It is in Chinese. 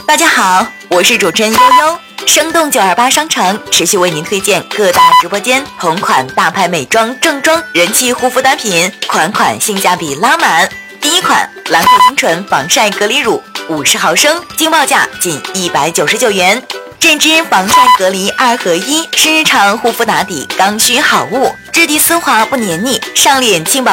大家好，我是主持人悠悠，生动928商城持续为您推荐各大直播间同款大牌美妆、正装、人气护肤单品，款款性价比拉满。第一款兰蔻精纯防晒隔离乳50毫升，惊爆价仅199元。针织防晒隔离2合1，是日常护肤打底刚需好物，质地丝滑不黏腻，上脸轻薄